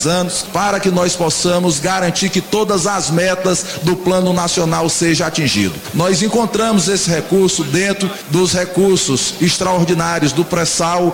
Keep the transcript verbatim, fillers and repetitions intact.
anos para que nós possamos garantir que todas as metas do Plano Nacional sejam atingidas. Nós encontramos esse recurso dentro dos recursos extraordinários do pré-sal